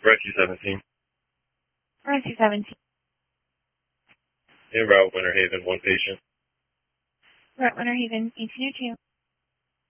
Rescue 17. Rescue 17. En route, Winter Haven, one patient. Route Winter Haven, 1802.